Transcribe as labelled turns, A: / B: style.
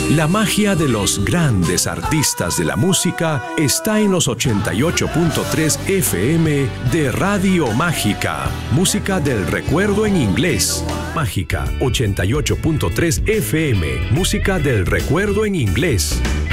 A: La magia de los grandes artistas de la música está en los 88.3 FM de Radio Mágica. Música del recuerdo en inglés. Mágica 88.3 FM. Música del recuerdo en inglés.